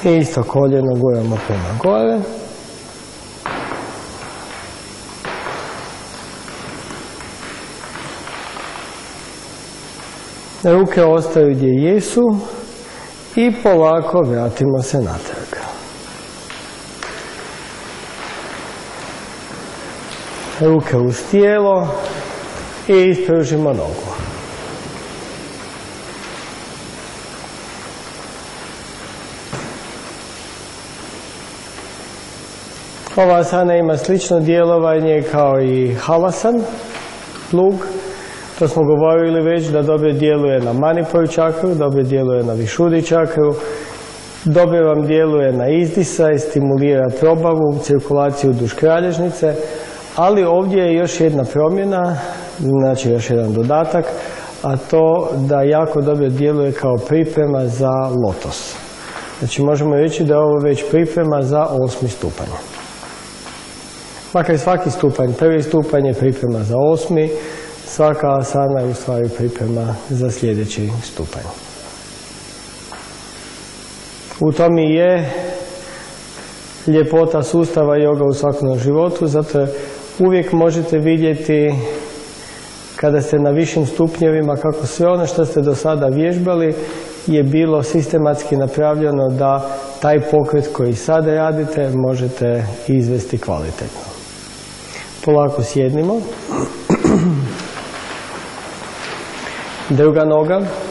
I isto koljeno guramo prema gore. Ruke ostaju gdje jesu i polako vratimo se natrag. Ruke uz tijelo i ispružimo nogu. Ova asana ima slično djelovanje kao i halasan, plug. To smo govorili već da dobro djeluje na Manipur čakru, dobro djeluje na Višudi čakru, dobro vam djeluje na izdisaj, stimulira probavu, cirkulaciju duž kralježnice, ali ovdje je još jedna promjena, znači još jedan dodatak, a to da jako dobro djeluje kao priprema za lotos. Znači možemo reći da je ovo već priprema za 8. stupanj. Makar svaki stupanj, prvi stupanj je priprema za 8. Svaka asana je u stvari priprema za sljedeći stupanj. U tom i je ljepota sustava joga u svakodnevnom životu, zato uvijek možete vidjeti kada ste na višim stupnjevima kako sve ono što ste do sada vježbali je bilo sistematski napravljeno da taj pokret koji sada radite možete izvesti kvalitetno. Polako sjednimo. Druga noga.